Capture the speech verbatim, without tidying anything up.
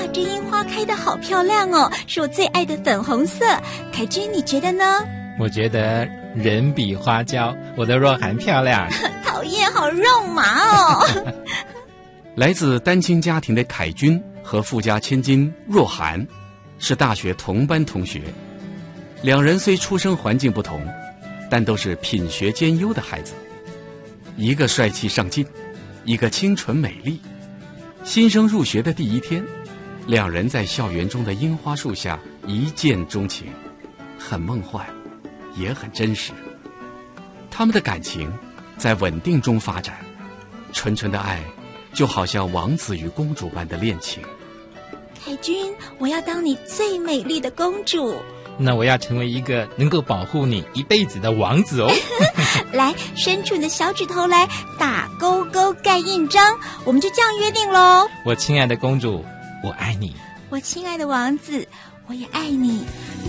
这樱花开得好漂亮哦，是我最爱的粉红色。凯君，你觉得呢？ 我觉得人比花娇，我的若涵漂亮。 讨厌，好肉麻哦。 来自单亲家庭的凯君和富家千金若涵是大学同班同学，两人虽出生环境不同，但都是品学兼优的孩子。一个帅气上进，一个清纯美丽。新生入学的第一天，两人在校园中的樱花树下一见钟情，很梦幻，也很真实。他们的感情在稳定中发展，纯纯的爱就好像王子与公主般的恋情。 凯君，我要当你最美丽的公主。 那我要成为一个能够保护你一辈子的王子哦。 来，伸出你的小指头来，打勾勾盖印章，我们就这样约定咯。 我亲爱的公主，我爱你。 我亲爱的王子，我也爱你。